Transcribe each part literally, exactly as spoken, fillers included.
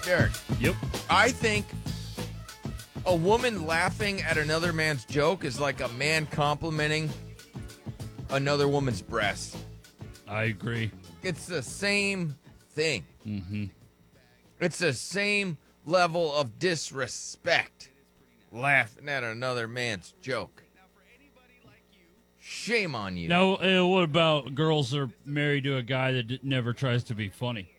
Derek. Yep. I think a woman laughing at another man's joke is like a man complimenting another woman's breast. I agree. It's the same thing. Mm-hmm. It's the same level of disrespect. Laughing at another man's joke. Shame on you. Now, uh, what about girls that are married to a guy that d- never tries to be funny?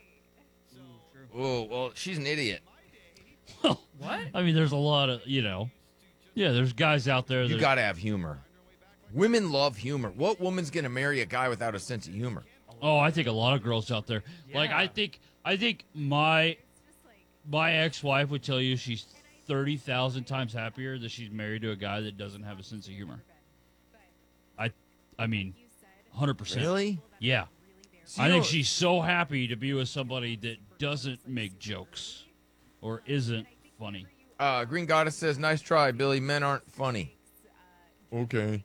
Oh, well, she's an idiot. What? What? I mean, there's a lot of, you know, yeah, there's guys out there that. You got to have humor. Women love humor. What woman's going to marry a guy without a sense of humor? Oh, I think a lot of girls out there. Like, Yeah. I think, I think my, my ex-wife would tell you she's thirty thousand times happier that she's married to a guy that doesn't have a sense of humor. I, I mean, one hundred percent. Really? Yeah. See, I you think know- she's so happy to be with somebody that doesn't make jokes or isn't funny. Uh, Green Goddess says, nice try, Billy. Men aren't funny. Okay.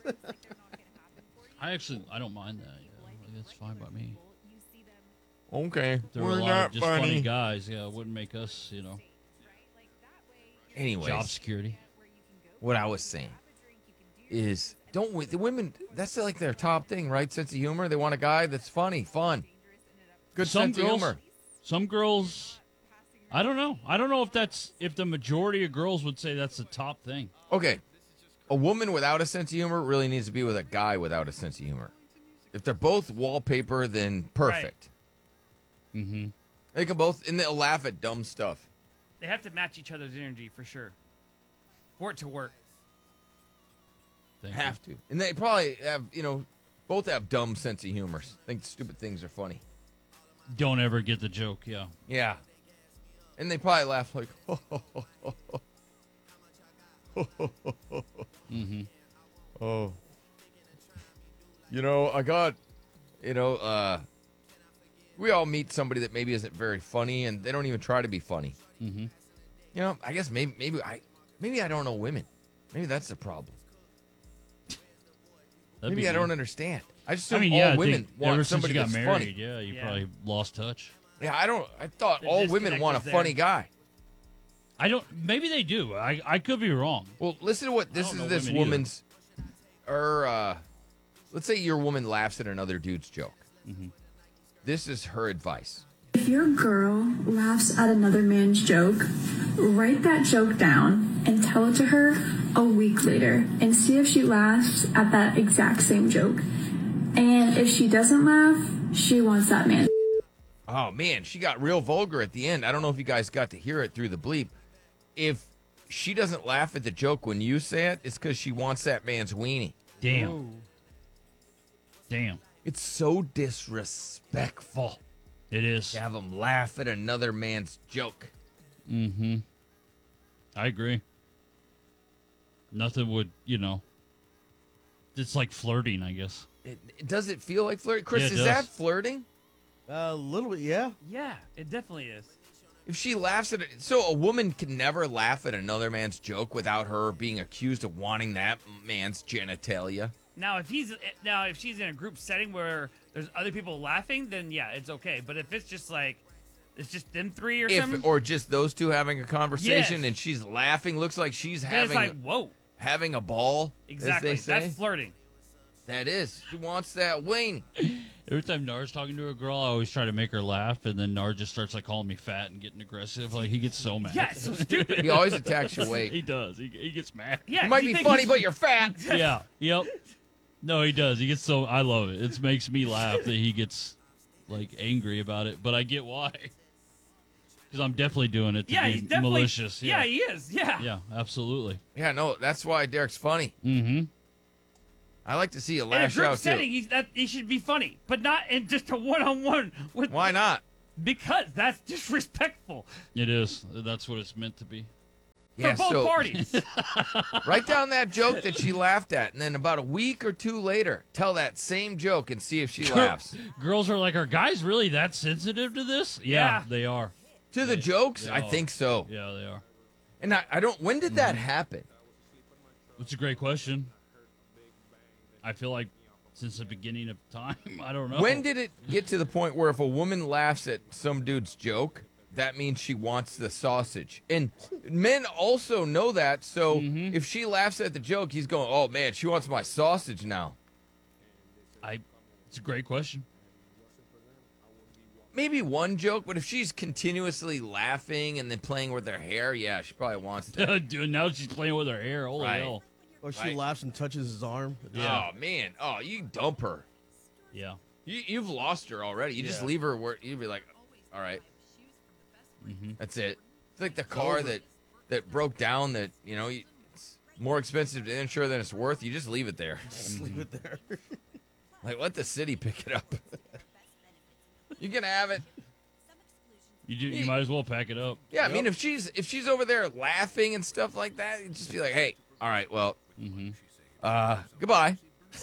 I actually, I don't mind that. Yeah. That's fine by me. Okay. There are We're a lot not of just funny. funny guys. Yeah, it wouldn't make us, you know, Anyways, job security. what I was saying is, don't we, the women, that's like their top thing, right? Sense of humor. They want a guy that's funny, fun. Good Some sense girls, of humor. some girls, I don't know. I don't know if that's if the majority of girls would say that's the top thing. Okay. A woman without a sense of humor really needs to be with a guy without a sense of humor. If they're both wallpaper, then perfect. Mm-hmm. They can both, and they'll laugh at dumb stuff. They have to match each other's energy for sure. For it to work. Thank Have to. And they probably have, you know, both have dumb sense of humor. Think stupid things are funny. you. Don't ever get the joke. Yeah. Yeah. And they probably laugh like, Mm-hmm. oh. You know, I got, you know, uh, we all meet somebody that maybe isn't very funny, and they don't even try to be funny. Mm-hmm. You know, I guess maybe maybe I maybe I don't know women. Maybe that's the problem. That'd maybe be I don't good. understand. I just I assume mean, all yeah, I women think want ever since somebody you got that's married, funny. yeah, you Yeah. probably lost touch. Yeah, I don't. I thought The all women disconnect want a is there. funny guy. I don't. Maybe they do. I I could be wrong. Well, listen to what this don't is. know This women either. woman's, or uh, let's say your woman laughs at another dude's joke. Mm-hmm. This is her advice. If your girl laughs at another man's joke, write that joke down and tell it to her a week later and see if she laughs at that exact same joke. And if she doesn't laugh, she wants that man. Oh man, she got real vulgar at the end. I don't know if you guys got to hear it through the bleep. If she doesn't laugh at the joke when you say it, it's because she wants that man's weenie. Damn. Ooh. Damn. It's so disrespectful It is. to have him laugh at another man's joke. Mm-hmm. I agree. Nothing would, you know. It's like flirting, I guess. It, it- does it feel like flirting? Chris, Yeah, it is does. that flirting? A little bit, yeah. Yeah, it definitely is. If she laughs at it, so a woman can never laugh at another man's joke without her being accused of wanting that man's genitalia. Now, if he's now if she's in a group setting where there's other people laughing, then yeah, it's okay. But if it's just like it's just them three or something, If or just those two having a conversation Yes. and she's laughing, looks like she's then it's having like whoa, having a ball. exactly. As they say. That's flirting. That is. She wants that wing. Every time Nar's talking to a girl, I always try to make her laugh, and then Nar just starts like calling me fat and getting aggressive. Like he gets so mad. Yeah, it's so stupid. He always attacks your he weight. does. He, he gets mad. Yeah, You might you be think funny, he's- but you're fat. Yeah. Yep. No, he does. He gets so. I love it. It makes me laugh that he gets like angry about it, but I get why. Because I'm definitely doing it to Yeah, be he's definitely malicious. Yeah. Yeah. he is. Yeah. Yeah, absolutely. Yeah, no, that's why Derek's funny. Mm-hmm. I like to see you In a lash group out setting, too. he's, that, he should be funny, but not in just a one-on-one with. Why not? Because that's disrespectful It is. That's what it's meant to be. Yeah, for both so parties. write down that joke that she laughed at, and then about a week or two later, tell that same joke and see if she laughs. Girls are like, are guys really that sensitive to this? Yeah, Yeah. they are. To the jokes, they I are. think so. Yeah, they are. And I, I don't. When did that happen? That's a great question. I feel like since the beginning of time, I don't know. When did it get to the point where if a woman laughs at some dude's joke, that means she wants the sausage. And men also know that. So Mhm. if she laughs at the joke, he's going, oh, man, she wants my sausage now. I. It's a great question. Maybe one joke, but if she's continuously laughing and then playing with her hair, yeah, she probably wants that. Dude, now she's playing with her hair. Holy Right. hell. Or she Right. laughs and touches his arm. Yeah. Oh, man. Oh, you dump her. Yeah. You, you've lost her already. You just Yeah. leave her where you'd be like, all right, Mm-hmm. that's it. It's like the car that that broke down that, you know, you- it's more expensive to insure than it's worth. You just leave it there. Just leave it there. Like, let the city pick it up. You can have it. You do, you might as well pack it up. Yeah, I mean, if she's if she's over there laughing and stuff like that, you just be like, hey, all right, well, Mm-hmm. uh, goodbye.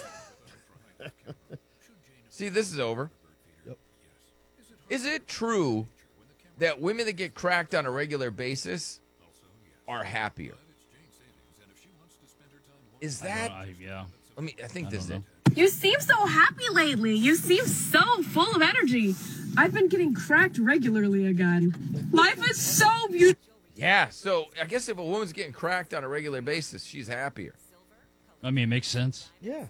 See, this is over. Yep. Is it true that women that get cracked on a regular basis are happier? Is that? I, yeah. Let me. I think I this is don't it. You seem so happy lately. You seem so full of energy. I've been getting cracked regularly again. Life is so beautiful. Yeah. So I guess if a woman's getting cracked on a regular basis, she's happier. I mean, it makes sense. Yeah.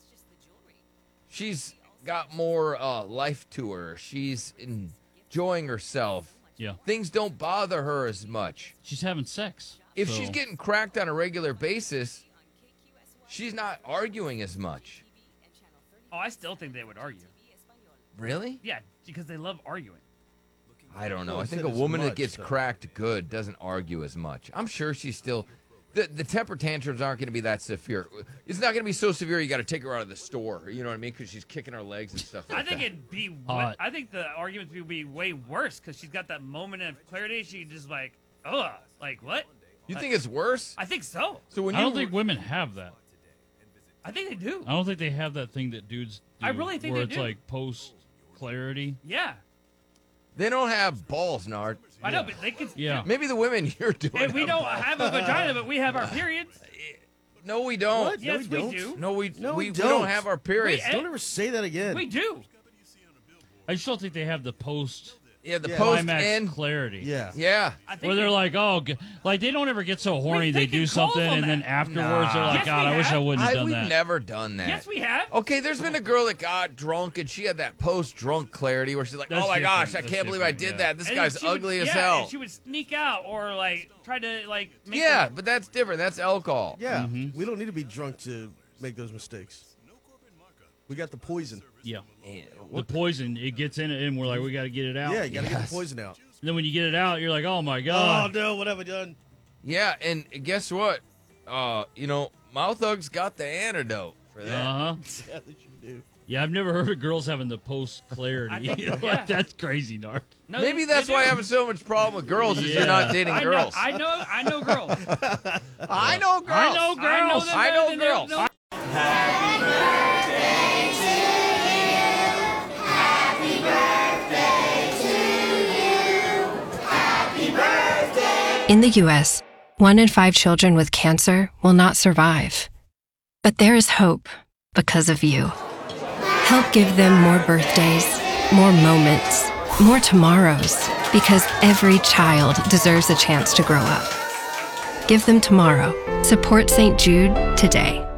She's got more uh, life to her. She's enjoying herself. Yeah. Things don't bother her as much. She's having sex. If so- she's getting cracked on a regular basis, she's not arguing as much. Oh, I still think they would argue. Really? Yeah, because they love arguing. I don't know. Well, I I think said a as woman that much, gets though. cracked good doesn't argue as much. I'm sure she's still. The, the temper tantrums aren't going to be that severe. It's not going to be so severe you got to take her out of the store. You know what I mean? Because she's kicking her legs and stuff like I think that. it'd be. Hot. I think the arguments would be way worse because she's got that moment of clarity. She just like, ugh, like what? You think it's worse? I think so. So when I you don't think women have that. I think they do. I don't think they have that thing that dudes do. I really think where they it's do. like post clarity. Yeah, they don't have balls, Nard. I know, but they can. Yeah. Maybe the women you're doing. Hey, we have don't balls. have a vagina, but we have our periods. No, we don't. What? Yes, we we, don't. do. No, we No, we, we we don't don't. have our periods. We- Don't ever say that again. We do. I just don't think they have the post yeah, the Yeah. post climax end. clarity. Yeah. Yeah. I think Where they're we- like, oh, g- like they don't ever get so horny. They they do can call something, them and then that. afterwards they're Nah. like, Yes, God, we I wish I have. wouldn't have I, done we've that. never done that. yes, we have. Okay, there's been a girl that got drunk and she had that post-drunk clarity where she's like, That's "Oh my gosh, I different. can't That's believe I different, did yeah. that. This And then guy's she would- ugly as yeah, hell." And she would sneak out or like try to like. Make Yeah, them- but that's different. That's alcohol. Yeah. Mhm. We don't need to be drunk to make those mistakes. We got the poison. Yeah. Man, The poison, it gets in it, and we're like, we got to get it out. Yeah, you got to get Yes. the poison out. And then when you get it out, you're like, oh my Oh, God. no, what have I done? Yeah, and guess what? Uh, you know, Mouth Hug's got the antidote for that. Uh huh. Yeah, that you do. Yeah, I've never heard of girls having the post I clarity. think- Like, yeah. that's crazy, Nard. No, Maybe they- that's they why I do. having so much problem with girls is Yeah. you're not dating I girls. Know, I know. I know girls. I know girls. I know girls. them I better know than girls. they know- In the U S, one in five children with cancer will not survive. But there is hope because of you. Help give them more birthdays, more moments, more tomorrows, because every child deserves a chance to grow up. Give them tomorrow. Support Saint Jude today.